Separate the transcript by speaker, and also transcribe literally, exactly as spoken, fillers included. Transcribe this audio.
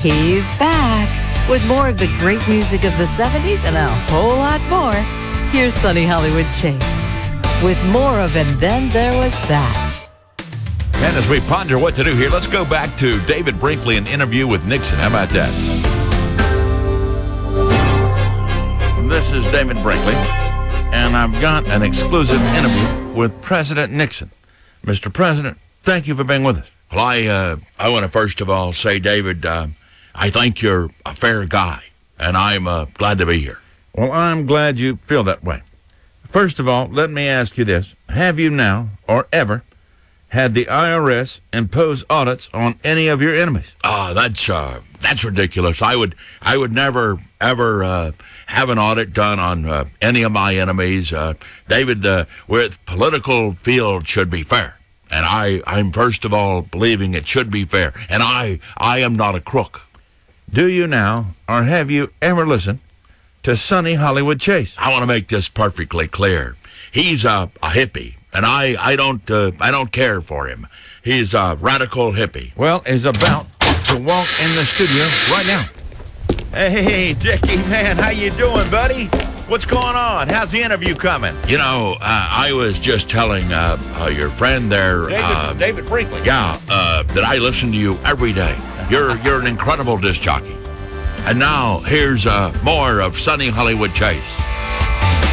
Speaker 1: He's back with more of the great music of the seventies and a whole lot more. Here's Sonny Hollywood Chase with more of And Then There Was That.
Speaker 2: And as we ponder what to do here, let's go back to David Brinkley, an interview with Nixon. How about that? This is David Brinkley, and I've got an exclusive interview with President Nixon. Mister President, thank you for being with us. Well, I, uh, I want to first of all say, David, uh, I think you're a fair guy, and I'm uh, glad to be here. Well, I'm glad you feel that way. First of all, let me ask you this. Have you now, or ever, had the I R S impose audits on any of your enemies? Ah, uh, that's uh, that's ridiculous. I would I would never ever uh, have an audit done on uh, any of my enemies. Uh, David, the with political field should be fair, and I I'm first of all believing it should be fair. And I I am not a crook. Do you now, or have you ever listened to Sonny Hollywood Chase? I want to make this perfectly clear. He's a, a hippie. And I, I don't uh, I don't care for him. He's a radical hippie. Well, he's about to walk in the studio right now. Hey, Dickie, man, how you doing, buddy? What's going on? How's the interview coming? You know, uh, I was just telling uh, uh, your friend there, David, uh, David Brinkley. Yeah, uh, that I listen to you every day. You're you're an incredible disc jockey. And now here's uh, more of Sonny Hollywood Chase.